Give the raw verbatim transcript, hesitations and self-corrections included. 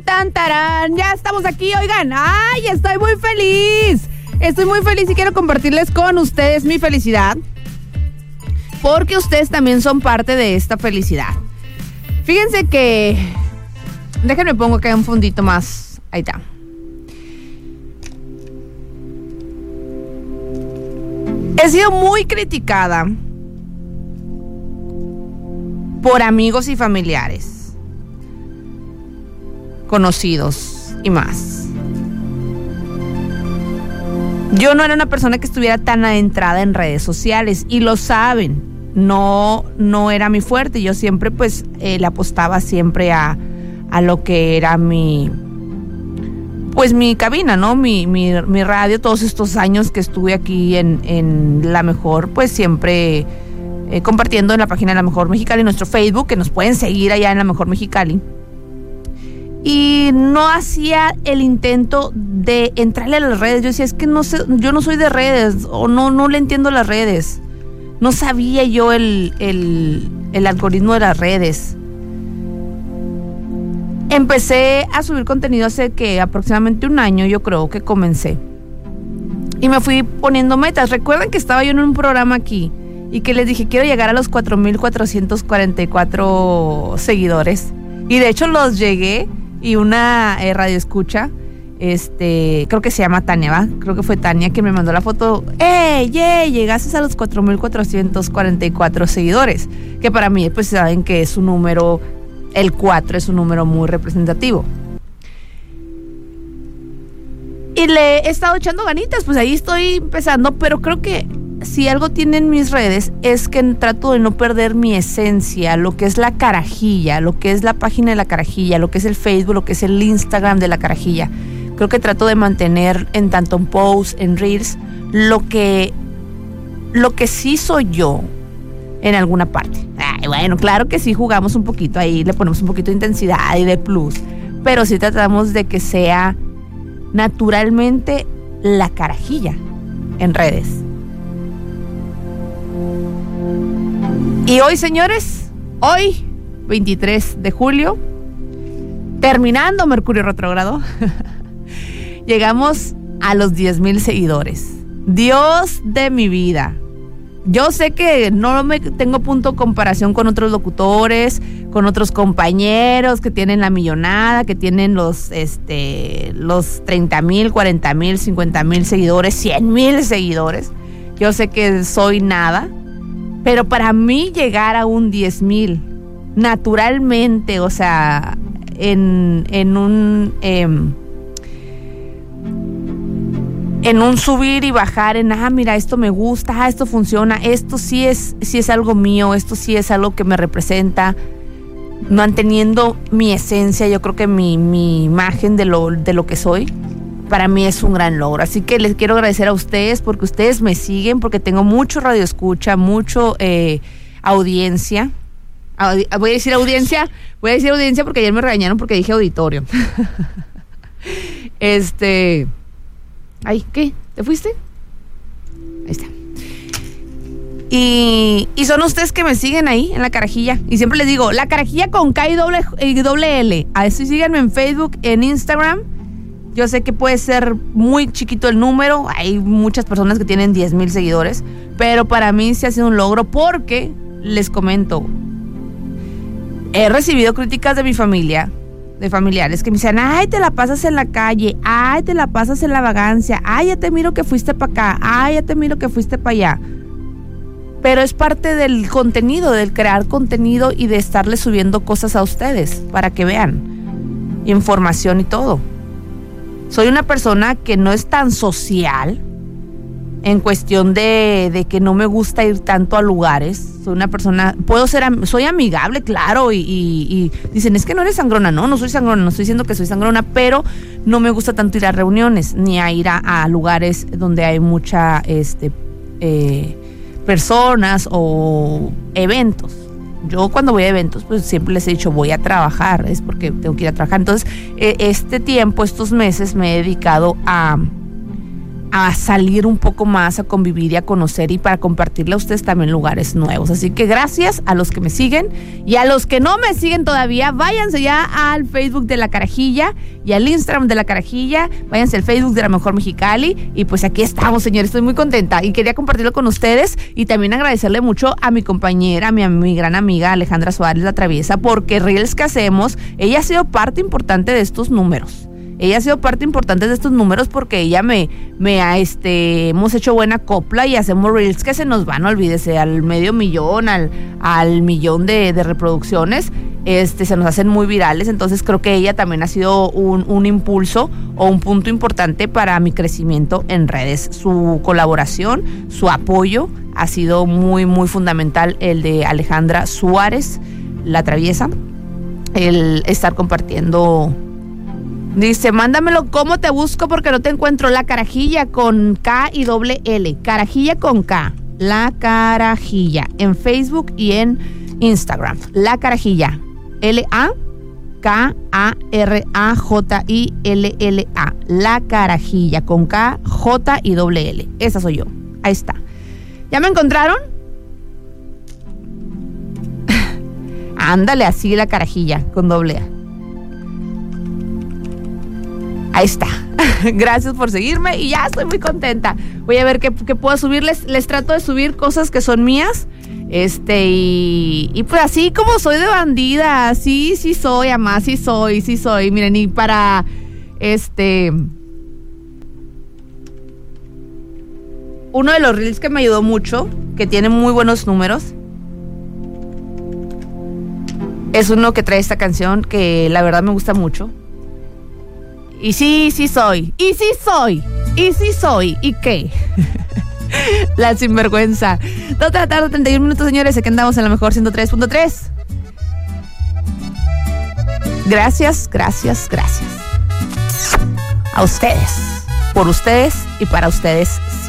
Tan, tan, tarán. Ya estamos aquí, oigan. Ay, estoy muy feliz. Estoy muy feliz y quiero compartirles con ustedes mi felicidad, porque ustedes también son parte de esta felicidad. Fíjense que... Déjenme pongo acá un fondito más. Ahí está. He sido muy criticada por amigos y familiares, conocidos y más. Yo no era una persona que estuviera tan adentrada en redes sociales y lo saben. No, no era mi fuerte. Yo siempre pues eh, le apostaba siempre a, a lo que era mi... Pues mi cabina, ¿no? Mi, mi, mi radio, todos estos años que estuve aquí en, en La Mejor, pues siempre eh, compartiendo en la página de La Mejor Mexicali, nuestro Facebook, que nos pueden seguir allá en La Mejor Mexicali. Y no hacía el intento de entrarle a las redes. Yo decía, es que no sé, yo no soy de redes, o no, no le entiendo las redes. No sabía yo el, el, el algoritmo de las redes. Empecé a subir contenido hace que aproximadamente un año, yo creo que comencé. Y me fui poniendo metas. Recuerden que estaba yo en un programa aquí y que les dije, quiero llegar a los cuatro mil cuatrocientos cuarenta y cuatro seguidores. Y de hecho los llegué y una eh, radioescucha, este, creo que se llama Tania, ¿va? Creo que fue Tania quien me mandó la foto. ¡Eh, yeah! Llegaste a los cuatro mil cuatrocientos cuarenta y cuatro seguidores. Que para mí, pues saben que es un número... El cuatro es un número muy representativo. Y le he estado echando ganitas, pues ahí estoy empezando, pero creo que si algo tienen mis redes es que trato de no perder mi esencia, lo que es la carajilla, lo que es la página de la carajilla, lo que es el Facebook, lo que es el Instagram de la carajilla. Creo que trato de mantener en tanto en posts, en reels, lo que, lo que sí soy yo en alguna parte. Ay, bueno, claro que sí jugamos un poquito ahí, le ponemos un poquito de intensidad y de plus, pero sí tratamos de que sea naturalmente la carajilla en redes. Y hoy, señores, hoy, veintitrés de julio, terminando Mercurio retrógrado, llegamos a los diez mil seguidores. Dios de mi vida. Yo sé que no me tengo punto de comparación con otros locutores, con otros compañeros que tienen la millonada, que tienen los este los treinta mil, cuarenta mil, cincuenta mil seguidores, cien mil seguidores. Yo sé que soy nada, pero para mí llegar a un diez mil naturalmente, o sea, en, en un... Eh, en un subir y bajar, en, ah, mira, esto me gusta, ah, esto funciona, esto sí es, sí es algo mío, esto sí es algo que me representa, manteniendo mi esencia, yo creo que mi, mi imagen de lo, de lo que soy, para mí es un gran logro. Así que les quiero agradecer a ustedes porque ustedes me siguen, porque tengo mucho radio escucha, mucho eh, audiencia. Audi- voy a decir audiencia, voy a decir audiencia porque ayer me regañaron porque dije auditorio. este... Ay, ¿qué? ¿Te fuiste? Ahí está. Y, y son ustedes que me siguen ahí en la carajilla. Y siempre les digo, la carajilla con K y doble, y doble L. Así síganme en Facebook, en Instagram. Yo sé que puede ser muy chiquito el número. Hay muchas personas que tienen diez mil seguidores. Pero para mí sí ha sido un logro porque, les comento, he recibido críticas de mi familia, de familiares que me dicen, ay, te la pasas en la calle, ay, te la pasas en la vagancia, ay, ya te miro que fuiste para acá, ay, ya te miro que fuiste para allá. Pero es parte del contenido, del crear contenido y de estarle subiendo cosas a ustedes para que vean información y todo. Soy una persona que no es tan social en cuestión de, de que no me gusta ir tanto a lugares. Soy una persona, puedo ser, soy amigable, claro, y, y, y dicen, es que no eres sangrona. No, no soy sangrona, no estoy diciendo que soy sangrona, pero no me gusta tanto ir a reuniones, ni a ir a, a lugares donde hay mucha, este, eh, personas o eventos. Yo cuando voy a eventos, pues siempre les he dicho, voy a trabajar, es porque tengo que ir a trabajar. Entonces, eh, este tiempo, estos meses, me he dedicado a a salir un poco más, a convivir y a conocer y para compartirle a ustedes también lugares nuevos. Así que gracias a los que me siguen y a los que no me siguen todavía, váyanse ya al Facebook de La Carajilla y al Instagram de La Carajilla, váyanse al Facebook de La Mejor Mexicali y pues aquí estamos, señores, estoy muy contenta y quería compartirlo con ustedes y también agradecerle mucho a mi compañera, a mi, a mi gran amiga Alejandra Suárez, la Traviesa, porque Reels que hacemos, ella ha sido parte importante de estos números. Ella ha sido parte importante de estos números porque ella me, me ha, este, hemos hecho buena copla y hacemos reels que se nos van, no olvídese, al medio millón, al, al millón de, de reproducciones, este, se nos hacen muy virales, entonces creo que ella también ha sido un, un impulso o un punto importante para mi crecimiento en redes. Su colaboración, su apoyo ha sido muy, muy fundamental, el de Alejandra Suárez, la Traviesa, el estar compartiendo. Dice, mándamelo, ¿cómo te busco? Porque no te encuentro. La Carajilla con K y doble L. Carajilla con K. La Carajilla. En Facebook y en Instagram. La Carajilla. L A K A R A J I L L A. La Carajilla con K, J y doble L. Esa soy yo. Ahí está. ¿Ya me encontraron? Ándale, así La Carajilla con doble A. Ahí está. Gracias por seguirme y ya estoy muy contenta. Voy a ver qué, qué puedo subirles. Les trato de subir cosas que son mías. Este, y, y pues así como soy de bandida, sí, sí soy, amá, sí soy, sí soy. Miren, y para este. Uno de los reels que me ayudó mucho, que tiene muy buenos números, es uno que trae esta canción que la verdad me gusta mucho. Y sí, sí soy. Y sí soy. Y sí soy. ¿Y qué? La sinvergüenza. Dos de la tarde, treinta y un minutos, señores. Aquí andamos en La Mejor ciento tres punto tres. Gracias, gracias, gracias. A ustedes. Por ustedes y para ustedes